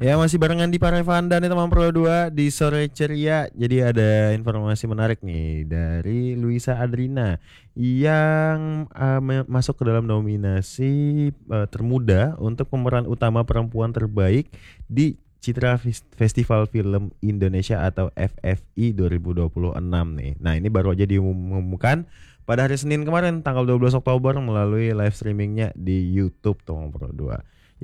Ya masih barengan di Parevanda nih teman Pro 2 di sore ceria. Jadi ada informasi menarik nih dari Luisa Adrina yang masuk ke dalam nominasi termuda untuk pemeran utama perempuan terbaik di Citra Festival Film Indonesia atau FFI 2026 nih. Nah, ini baru aja diumumkan pada hari Senin kemarin tanggal 12 Oktober melalui live streamingnya di YouTube Tomang Pro 2.